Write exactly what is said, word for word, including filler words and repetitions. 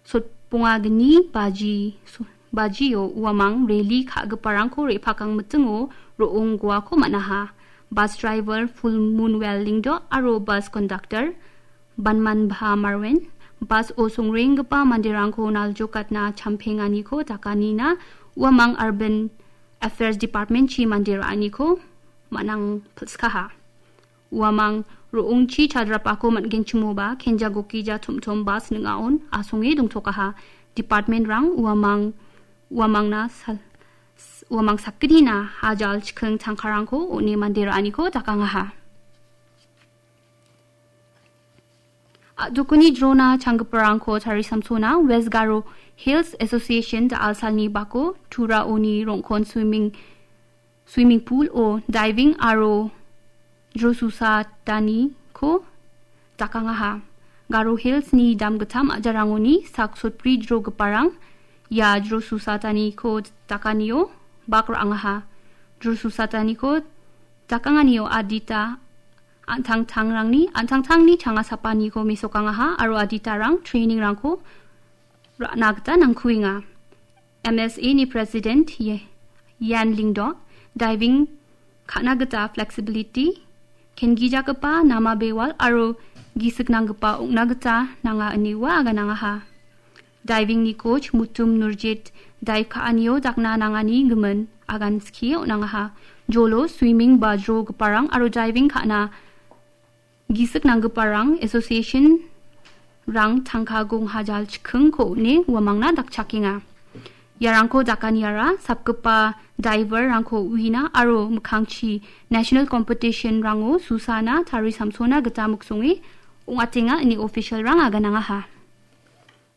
sot punga geni baji baji yo uamang reli kha geparang ko re phakang metengo roong gua ko manaha bus driver full moon welding do aro bus conductor banman bha marwen bus osung ring gepa mandirang ko naljo katna champengani ko takani na uamang urban affairs department chi mandirani ko manang pulskaha uamang roong chi chadrapa ko matgen chumuba kenja goki ja thumthum bas ningaon asonge dungthokaha department rang uamang uamang na sal uamang sakdina hajal chkheng thangkharang ko oni mandira ani ko takangaha adukuni drona changparang ko thari samsona westgaro hills association da alsalni bako tura oni rongkhon swimming swimming pool o diving aro Drosusa tani ko takangaha Garo Hills ni dam gatam ajarangoni saksot pri dro geparang ya Drosusa tani ko takanio bakra angaha Drosusa tani ko takanganio adita antang tangrang ni antang tang ni changa sapani ko misokangaha aro adita rang training rang ko nagta nangkuinga M S A ni president ye Yan Lingdo diving khana gata flexibility ken gija kepa nama bewal aro gisik nang kepa ungna gata nanga aniwa aga nanga ha diving ni coach mutum nurjit dive ka anio dakna nanga ni gemen agan ski nanga ha jolo swimming bajro keparang aro diving khana gisik nang keparang association rang thangka gong hajal chkhung ko ne wamangna dakchakinga yarangko dakaniara sabkepa diver rangko wina aro mukhangchi national competition rango susana thari samsona gata muksongi ungatinga ni official rang aga nanga ha